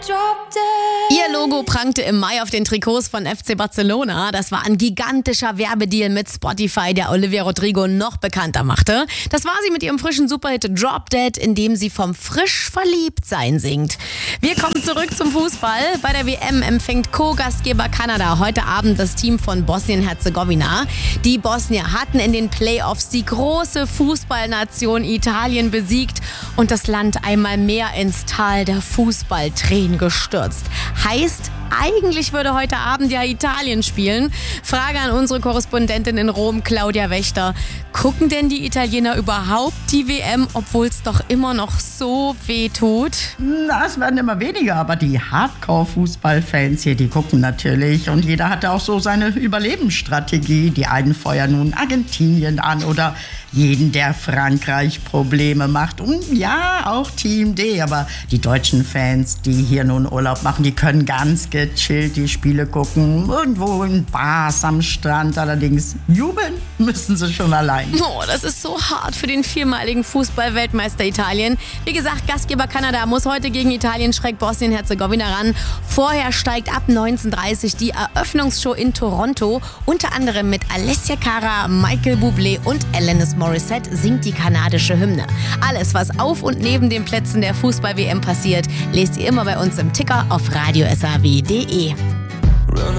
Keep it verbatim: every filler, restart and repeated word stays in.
Ihr Logo prangte im Mai auf den Trikots von F C Barcelona. Das war ein gigantischer Werbedeal mit Spotify, der Olivia Rodrigo noch bekannter machte. Das war sie mit ihrem frischen Superhit Drop Dead, in dem sie vom frisch Verliebtsein singt. Wir kommen zurück zum Fußball. Bei der W M empfängt Co-Gastgeber Kanada heute Abend das Team von Bosnien-Herzegowina. Die Bosnier hatten in den Playoffs die große Fußballnation Italien besiegt und das Land einmal mehr ins Tal der Fußballtränen gestürzt. Heißt, eigentlich würde heute Abend ja Italien spielen. Frage an unsere Korrespondentin in Rom, Claudia Wächter. Gucken denn die Italiener überhaupt die W M, obwohl es doch immer noch so weh tut? Na, es werden immer weniger, aber die Hardcore-Fußballfans hier, die gucken natürlich. Und jeder hatte auch so seine Überlebensstrategie. Die einen feuern nun Argentinien an oder jeden, der Frankreich Probleme macht. Und ja, auch Team D. Aber die deutschen Fans, die hier nun Urlaub machen, die können ganz gechillt die Spiele gucken. Irgendwo in Bars am Strand. Allerdings jubeln müssen sie schon allein. Oh, das ist so hart für den viermaligen Fußball-Weltmeister Italien. Wie gesagt, Gastgeber Kanada muss heute gegen Italien schräg Bosnien-Herzegowina ran. Vorher steigt ab neunzehn Uhr dreißig die Eröffnungsshow in Toronto. Unter anderem mit Alessia Cara, Michael Bublé und Alanis Morissette singt die kanadische Hymne. Alles, was auf und neben den Plätzen der Fußball-W M passiert, lest ihr immer bei uns im Ticker auf radio s a w punkt d e.